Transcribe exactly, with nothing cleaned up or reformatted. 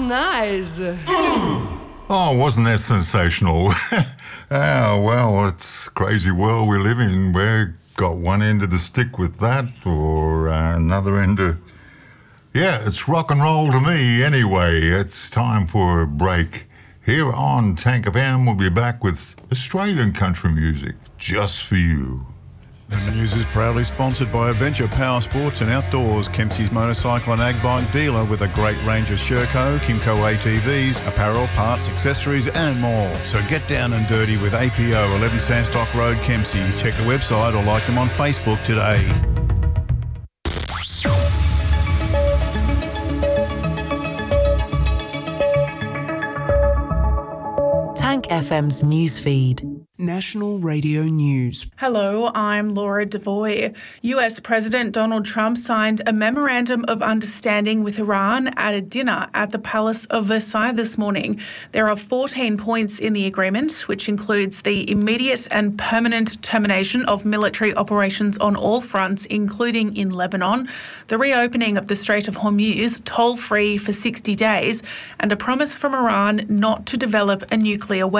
nice. Oh, wasn't that sensational? Oh, well, it's a crazy world we live in. We've got one end of the stick with that or uh, another end of... Yeah, it's rock and roll to me anyway. It's time for a break. Here on Tank F M, we'll be back with Australian country music just for you. The news is proudly sponsored by Adventure Power Sports and Outdoors, Kempsey's motorcycle and ag bike dealer with a great range of Sherco, Kimco A T Vs, apparel, parts, accessories and more. So get down and dirty with A P O, eleven Sandstock Road, Kempsey. Check the website or like them on Facebook today. Tank F M's newsfeed. National Radio News. Hello, I'm Laura Devoy. U S President Donald Trump signed a memorandum of understanding with Iran at a dinner at the Palace of Versailles this morning. There are fourteen points in the agreement, which includes the immediate and permanent termination of military operations on all fronts, including in Lebanon, the reopening of the Strait of Hormuz toll-free for sixty days, and a promise from Iran not to develop a nuclear weapon.